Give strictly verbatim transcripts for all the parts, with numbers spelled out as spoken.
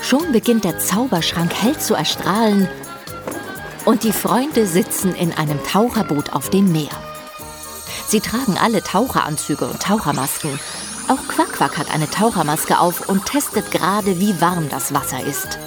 Schon beginnt der Zauberschrank hell zu erstrahlen und die Freunde sitzen in einem Taucherboot auf dem Meer. Sie tragen alle Taucheranzüge und Tauchermasken. Auch Quack-Quack hat eine Tauchermaske auf und testet gerade, wie warm das Wasser ist.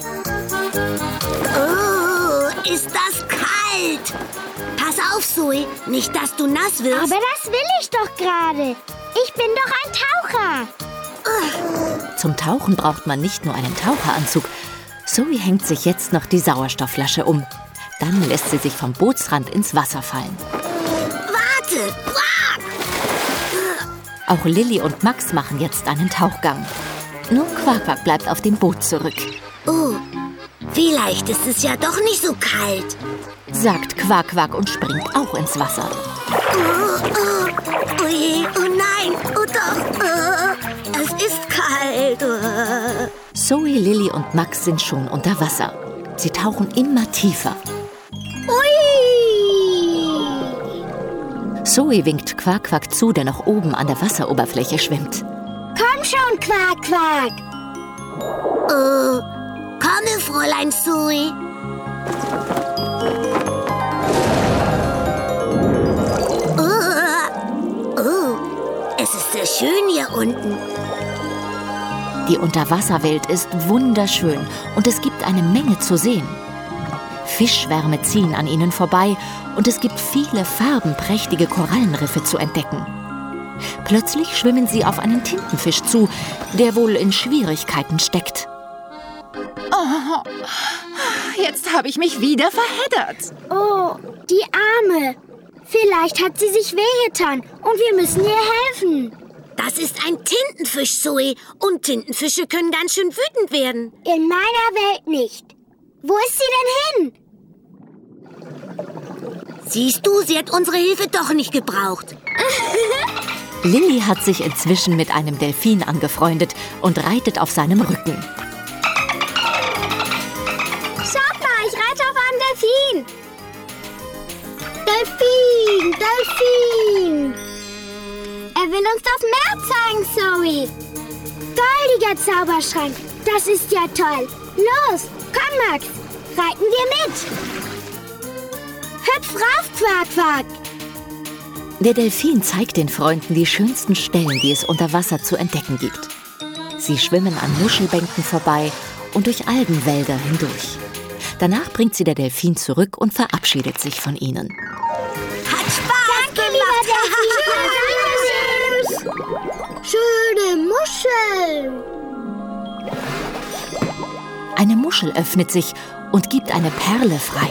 Oh, ist das kalt! Pass auf, Zoe, nicht, dass du nass wirst. Aber das will ich doch gerade. Ich bin doch ein Taucher. Zum Tauchen braucht man nicht nur einen Taucheranzug. Zoe hängt sich jetzt noch die Sauerstoffflasche um. Dann lässt sie sich vom Bootsrand ins Wasser fallen. Warte! Quack! Auch Lilli und Max machen jetzt einen Tauchgang. Nur Quack-Quack bleibt auf dem Boot zurück. Oh, vielleicht ist es ja doch nicht so kalt, sagt Quack-Quack und springt auch ins Wasser. Oh, oh, oh je, oh nein, oh doch, oh, es ist kalt. Oh. Zoe, Lilli und Max sind schon unter Wasser. Sie tauchen immer tiefer. Ui! Zoe winkt Quack-Quack zu, der noch oben an der Wasseroberfläche schwimmt. Komm schon, Quack-Quack. Oh, komme, Fräulein Zoe. Oh, oh, es ist sehr schön hier unten. Die Unterwasserwelt ist wunderschön und es gibt eine Menge zu sehen. Fischschwärme ziehen an ihnen vorbei und es gibt viele farbenprächtige Korallenriffe zu entdecken. Plötzlich schwimmen sie auf einen Tintenfisch zu, der wohl in Schwierigkeiten steckt. Oh, jetzt habe ich mich wieder verheddert. Oh, die Arme. Vielleicht hat sie sich wehgetan und wir müssen ihr helfen. Das ist ein Tintenfisch, Zoe. Und Tintenfische können ganz schön wütend werden. In meiner Welt nicht. Wo ist sie denn hin? Siehst du, sie hat unsere Hilfe doch nicht gebraucht. Lilli hat sich inzwischen mit einem Delfin angefreundet und reitet auf seinem Rücken. Schaut mal, ich reite auf einem Delfin. Delfin, Delfin. Er will uns das Meer zeigen, Zoe. Goldiger Zauberschrank, das ist ja toll. Los, komm, Max, reiten wir mit. Hüpf rauf, Quack-Quack. Der Delfin zeigt den Freunden die schönsten Stellen, die es unter Wasser zu entdecken gibt. Sie schwimmen an Muschelbänken vorbei und durch Algenwälder hindurch. Danach bringt sie der Delfin zurück und verabschiedet sich von ihnen. Hat Spaß Danke, gemacht. lieber Delfin. Schöne Muscheln. Eine Muschel öffnet sich und gibt eine Perle frei.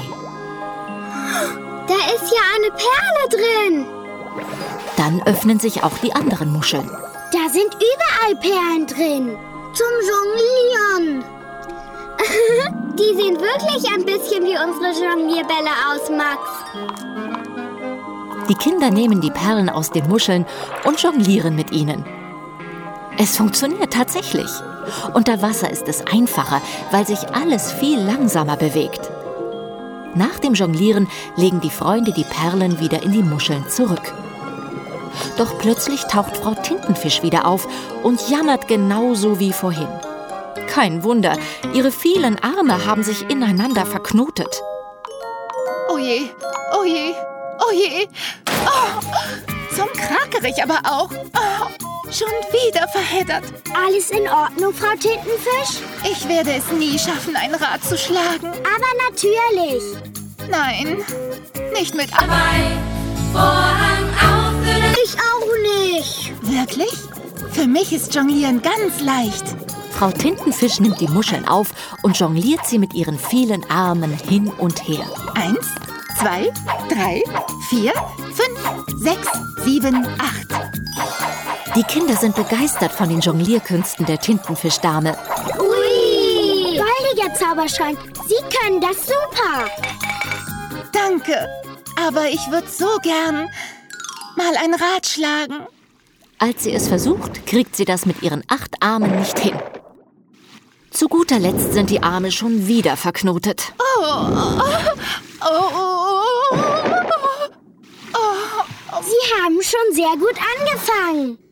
Da ist ja eine Perle drin. Dann öffnen sich auch die anderen Muscheln. Da sind überall Perlen drin. Zum Jonglieren. Die sehen wirklich ein bisschen wie unsere Jonglierbälle aus, Max. Die Kinder nehmen die Perlen aus den Muscheln und jonglieren mit ihnen. Es funktioniert tatsächlich. Unter Wasser ist es einfacher, weil sich alles viel langsamer bewegt. Nach dem Jonglieren legen die Freunde die Perlen wieder in die Muscheln zurück. Doch plötzlich taucht Frau Tintenfisch wieder auf und jammert genauso wie vorhin. Kein Wunder, ihre vielen Arme haben sich ineinander verknotet. Oh je, oh je, oh je. Oh, zum Krakerich aber auch. Oh, schon wieder verheddert. Alles in Ordnung, Frau Tintenfisch? Ich werde es nie schaffen, ein Rad zu schlagen. Aber natürlich. Nein, nicht mit... Vorhang auf für den... Ich auch nicht. Wirklich? Für mich ist Jonglieren ganz leicht. Frau Tintenfisch nimmt die Muscheln auf und jongliert sie mit ihren vielen Armen hin und her. Eins, zwei, drei, vier, fünf, sechs, sieben, acht. Die Kinder sind begeistert von den Jonglierkünsten der Tintenfischdame. Ui! Goldiger Zauberschrank, Sie können das super. Danke, aber ich würde so gern mal ein Rad schlagen. Als sie es versucht, kriegt sie das mit ihren acht Armen nicht hin. Zu guter Letzt sind die Arme schon wieder verknotet. Oh, oh, oh, oh, oh. Sie haben schon sehr gut angefangen.